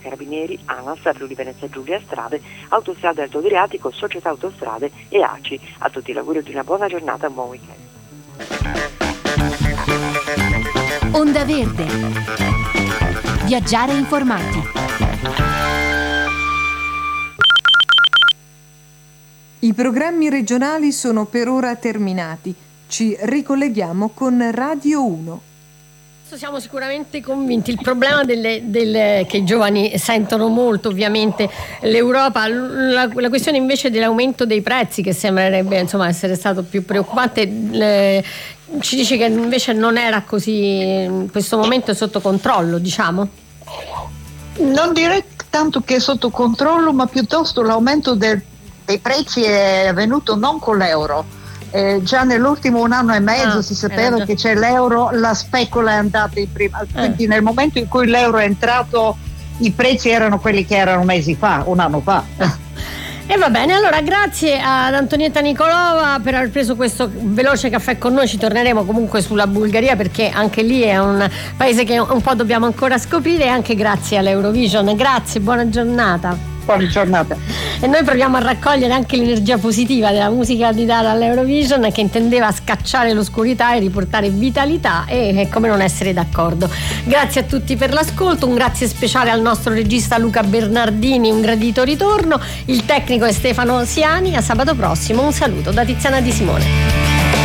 Carabinieri, ANAS, Friuli Venezia Giulia Strade, Autostrade Alto Adriatico, Società Autostrade e ACI. A tutti l'augurio di una buona giornata e un buon weekend. Onda Verde. Viaggiare informati. I programmi regionali sono per ora terminati. Ci ricolleghiamo con Radio 1. Siamo sicuramente convinti. Il problema che i giovani sentono molto, ovviamente, l'Europa, la questione invece dell'aumento dei prezzi, che sembrerebbe essere stato più preoccupante, ci dice che invece non era così, in questo momento è sotto controllo, diciamo? Non direi tanto che è sotto controllo, ma piuttosto l'aumento dei prezzi è avvenuto non con l'euro. Già nell'ultimo 1 anno e mezzo si sapeva che c'è l'euro, la specola è andata in prima, quindi nel momento in cui l'euro è entrato i prezzi erano quelli che erano mesi fa, 1 anno fa. E va bene, allora grazie ad Antonietta Nicolova per aver preso questo veloce caffè con noi. Ci torneremo comunque sulla Bulgaria, perché anche lì è un paese che un po' dobbiamo ancora scoprire, e anche grazie all'Eurovision. Grazie, buona giornata. Buona giornata. E noi proviamo a raccogliere anche l'energia positiva della musica candidata all'Eurovision, che intendeva scacciare l'oscurità e riportare vitalità, e come non essere d'accordo. Grazie a tutti per l'ascolto, un grazie speciale al nostro regista Luca Bernardini, un gradito ritorno. Il tecnico è Stefano Siani. A sabato prossimo, un saluto da Tiziana Di Simone.